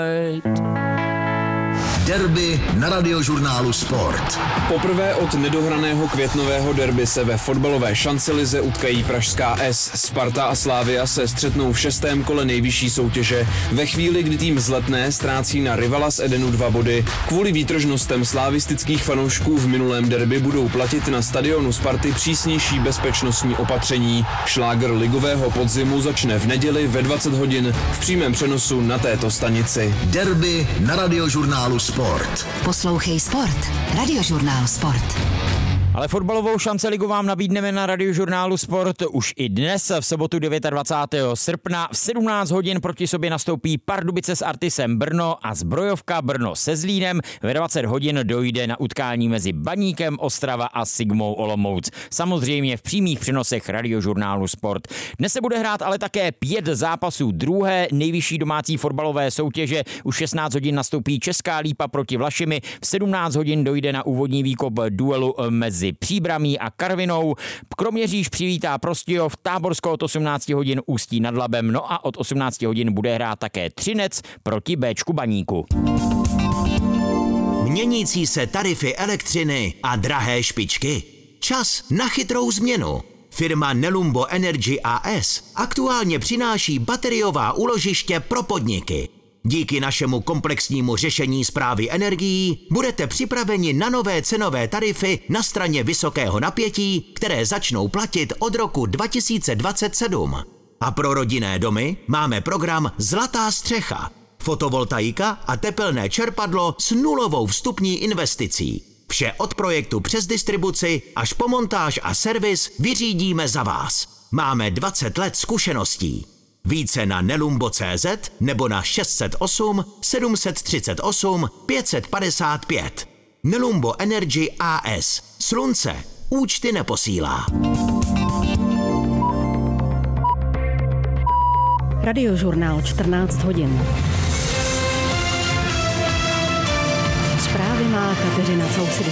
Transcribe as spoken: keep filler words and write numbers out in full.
Derby na Radiožurnálu Sport. Poprvé od nedohraného květnového derby se ve fotbalové šancelize utkají pražská S. Sparta a Slavia se střetnou v šestém kole nejvyšší soutěže. Ve chvíli, kdy tým z Letné ztrácí na rivala z Edenu dva body, kvůli výtržnostem slavistických fanoušků v minulém derby budou platit na stadionu Sparty přísnější bezpečnostní opatření. Šlágr ligového podzimu začne v neděli ve dvacet hodin v přímém přenosu na této stanici. Derby na Radiožurnálu Sport. Poslouchej Sport. Radiožurnál Sport. Ale fotbalovou šanceligu vám nabídneme na Radiožurnálu Sport už i dnes v sobotu dvacátého devátého srpna v sedmnáct hodin proti sobě nastoupí Pardubice s Artisem Brno a Zbrojovka Brno se Zlínem. Ve dvacet hodin dojde na utkání mezi Baníkem Ostrava a Sigmou Olomouc. Samozřejmě v přímých přenosech Radiožurnálu Sport. Dnes se bude hrát ale také pět zápasů druhé nejvyšší domácí fotbalové soutěže. Už šestnáct hodin nastoupí Česká Lípa proti Vlašimi. V sedmnáct hodin dojde na úvodní výkop duelu mezi Příbramí a Karvinou. Kroměříž přivítá Prostějov, Táborsko od osmnáct hodin Ústí nad Labem, no a od osmnáct hodin bude hrát také Třinec proti Béčku Baníku. Měnící se tarify elektřiny a drahé špičky. Čas na chytrou změnu. Firma Nelumbo Energy A S aktuálně přináší bateriová úložiště pro podniky. Díky našemu komplexnímu řešení správy energií budete připraveni na nové cenové tarify na straně vysokého napětí, které začnou platit od roku dva tisíce dvacet sedm. A pro rodinné domy máme program Zlatá střecha, fotovoltaika a tepelné čerpadlo s nulovou vstupní investicí. Vše od projektu přes distribuci až po montáž a servis vyřídíme za vás. Máme dvacet let zkušeností. Více na nelumbo tečka cé zet nebo na šest set osm sedm set třicet osm pět set padesát pět. Nelumbo Energy A S. Slunce účty neposílá. Radiožurnál čtrnáct hodin. Zprávy má Kateřina Sousedová.